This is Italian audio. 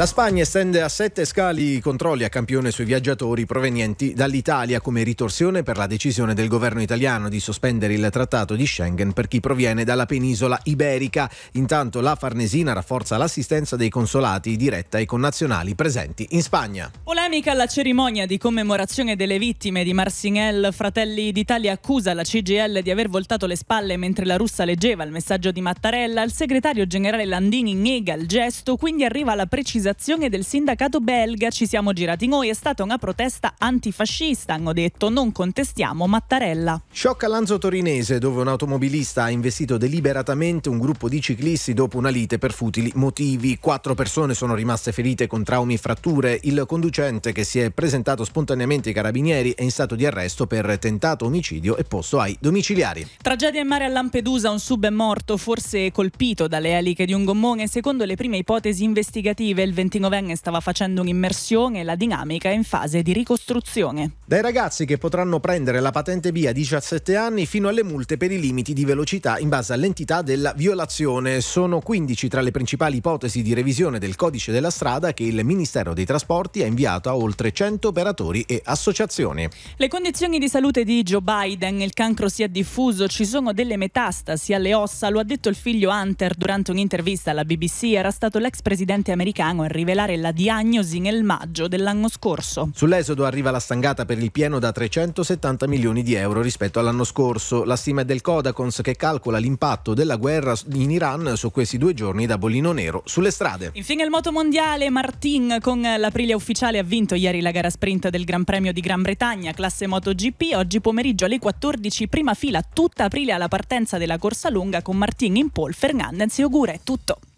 La Spagna estende a 7 scali i controlli a campione sui viaggiatori provenienti dall'Italia come ritorsione per la decisione del governo italiano di sospendere il trattato di Schengen per chi proviene dalla penisola iberica. Intanto la Farnesina rafforza l'assistenza dei consolati diretta ai connazionali presenti in Spagna. Polemica alla cerimonia di commemorazione delle vittime di Marcinelle. Fratelli d'Italia accusa la CGIL di aver voltato le spalle mentre la russa leggeva il messaggio di Mattarella. Il segretario generale Landini nega il gesto, quindi arriva la precisazione del sindacato belga. Ci siamo girati noi, è stata una protesta antifascista, hanno detto, non contestiamo Mattarella. Shock a Lanzo Torinese, dove un automobilista ha investito deliberatamente un gruppo di ciclisti dopo una lite per futili motivi. 4 persone sono rimaste ferite con traumi e fratture. Il conducente, che si è presentato spontaneamente ai carabinieri, è in stato di arresto per tentato omicidio e posto ai domiciliari. Tragedia in mare a Lampedusa, un sub è morto, forse colpito dalle eliche di un gommone. Secondo le prime ipotesi investigative, il 29enne stava facendo un'immersione e la dinamica è in fase di ricostruzione. Dai ragazzi che potranno prendere la patente B a 17 anni fino alle multe per i limiti di velocità in base all'entità della violazione. Sono 15 tra le principali ipotesi di revisione del codice della strada che il Ministero dei Trasporti ha inviato a oltre 100 operatori e associazioni. Le condizioni di salute di Joe Biden, il cancro si è diffuso, ci sono delle metastasi alle ossa, lo ha detto il figlio Hunter durante un'intervista alla BBC. Era stato l'ex presidente americano a rivelare la diagnosi nel maggio dell'anno scorso. Sull'esodo arriva la stangata per il pieno da 370 milioni di euro rispetto all'anno scorso. La stima è del Codacons, che calcola l'impatto della guerra in Iran su questi 2 giorni da bollino nero sulle strade. Infine il moto mondiale, Martin con l'Aprilia ufficiale ha vinto ieri la gara sprint del Gran Premio di Gran Bretagna, classe MotoGP. Oggi pomeriggio alle 14, prima fila tutta Aprilia alla partenza della corsa lunga con Martin in pole. Fernandez e Ogura, è tutto.